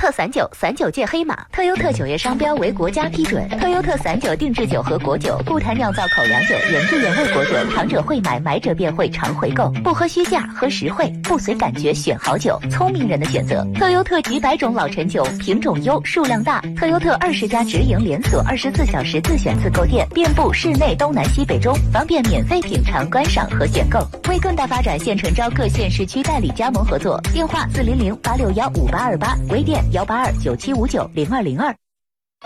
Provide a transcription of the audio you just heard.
特散酒，散酒界黑马。特优特酒业商标为国家批准。特优特散酒定制酒和果酒，不谈酿造口粮酒，原汁原味果酒，尝者会买，买者便会常回购。不喝虚价，喝实惠，不随感觉选好酒，聪明人的选择。特优特几百种老陈酒，品种优，数量大。特优特20家直营连锁，24小时自选自购店，遍布市内东南西北中，方便免费品尝、观赏和选购。为更大发展，现诚招各县市区代理加盟合作，电话400-861-5828，微店182-9759-0202。